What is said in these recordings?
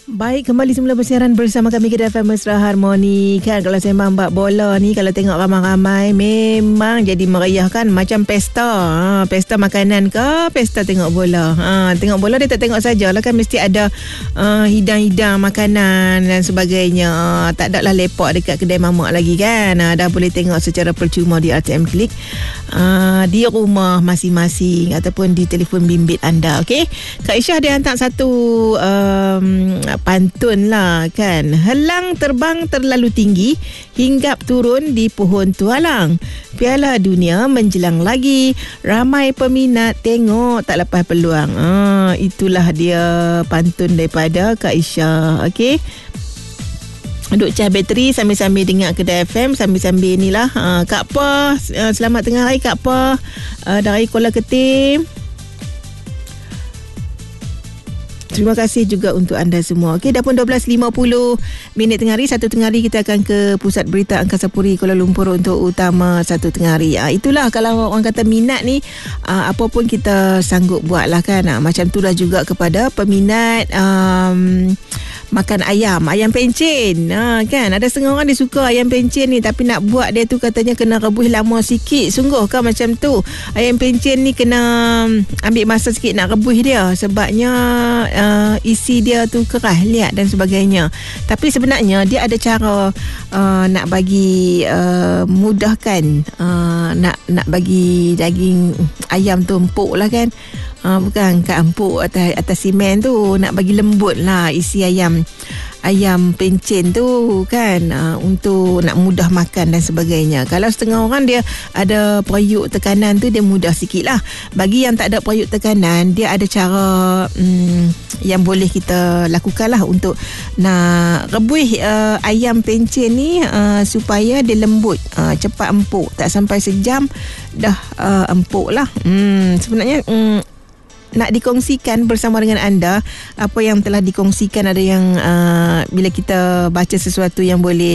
Baik, kembali semula bersiaran bersama kami Kedah FM Mesra Harmoni. Kan kalau sembang bab bola ni, kalau tengok ramai-ramai memang jadi meriah kan, macam pesta. Pesta makanan ke, pesta tengok bola. Tengok bola dia tak tengok sajalah kan, mesti ada hidang-hidang makanan dan sebagainya. Tak ada lah lepak dekat kedai mamak lagi kan. Dah boleh tengok secara percuma di RTM Klik, di rumah masing-masing ataupun di telefon bimbit anda. Okey, Kak Isyah dia hantar satu pantun lah kan. Helang terbang terlalu tinggi, hinggap turun di pohon tualang. Piala dunia menjelang lagi, ramai peminat tengok tak lepas peluang. Itulah dia pantun daripada Kak Isyah. Okey, duk cas bateri sambil-sambil dengar Kedah FM, sambil-sambil ni lah. Kak Pa, selamat tengah hari Kak Pa, dari Kuala Ketim. Terima kasih juga untuk anda semua. Okey, dah pun 12.50 minit tengah hari. Satu tengah hari kita akan ke Pusat Berita Angkasa Puri Kuala Lumpur untuk utama satu tengah hari. Itulah kalau orang kata minat ni, apa pun kita sanggup buat lah kan. Macam tu lah juga kepada peminat makan ayam pencen. Kan ada setengah orang dia suka ayam pencen ni, tapi nak buat dia tu katanya kena rebus lama sikit. Sungguh kan macam tu? Ayam pencen ni kena ambil masa sikit nak rebus dia, sebabnya isi dia tu keras, liat dan sebagainya. Tapi sebenarnya dia ada cara nak bagi mudahkan, nak bagi daging ayam tu empuk lah kan. Bukan kat empuk atas simen tu, nak bagi lembut lah isi ayam pencen tu kan, untuk nak mudah makan dan sebagainya. Kalau setengah orang dia ada periuk tekanan tu, dia mudah sikit lah. Bagi yang tak ada periuk tekanan, dia ada cara yang boleh kita lakukan lah untuk nak rebus ayam pencen ni supaya dia lembut, cepat empuk, tak sampai sejam dah empuk lah. Sebenarnya nak dikongsikan bersama dengan anda apa yang telah dikongsikan. Ada yang bila kita baca sesuatu yang boleh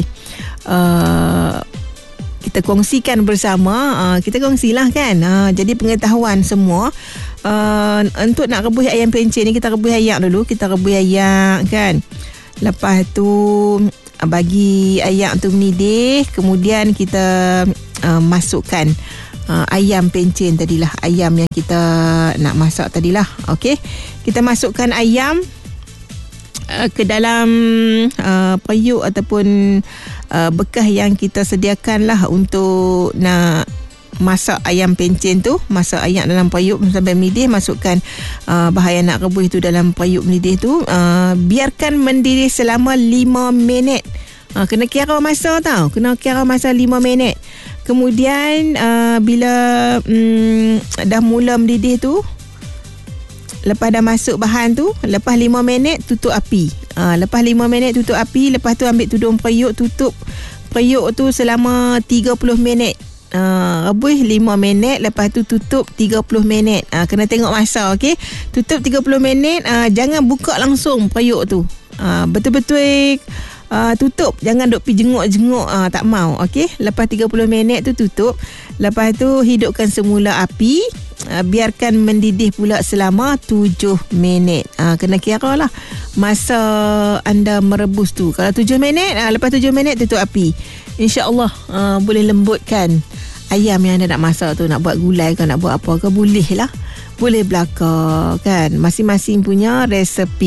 kita kongsikan bersama, kita kongsilah kan. Jadi pengetahuan semua. Untuk nak rebus ayam pencen ni, kita rebus ayak dulu. Kita rebus ayak kan. Lepas tu bagi ayak tu mendidih, kemudian kita masukkan ayam pencen tadilah, ayam yang kita nak masak tadilah. Okey, kita masukkan ayam ke dalam periuk ataupun bekas yang kita sediakan lah untuk nak masak ayam pencen tu. Masak ayam dalam periuk sampai mendidih, masukkan bahan yang nak rebus tu dalam periuk mendidih tu. Biarkan mendidih selama 5 minit. Kena kira masa tau, kena kira masa 5 minit. Kemudian bila dah mula mendidih tu, lepas dah masuk bahan tu, lepas 5 minit tutup api. Lepas 5 minit tutup api, lepas tu ambil tudung periuk, tutup periuk tu selama 30 minit. Rebus 5 minit, lepas tu tutup 30 minit. Kena tengok masa, okey. Tutup 30 minit, jangan buka langsung periuk tu. Betul-betul tutup, jangan duk pergi jenguk-jenguk, tak mau. Okey, lepas 30 minit tu tutup. Lepas tu hidupkan semula api, biarkan mendidih pula selama 7 minit. Kena kira lah masa anda merebus tu. Kalau 7 minit, lepas 7 minit tutup api. InsyaAllah boleh lembutkan ayam yang anda nak masak tu. Nak buat gulai ke, nak buat apa ke, boleh lah. Boleh belaka kan. Masing-masing punya resepi.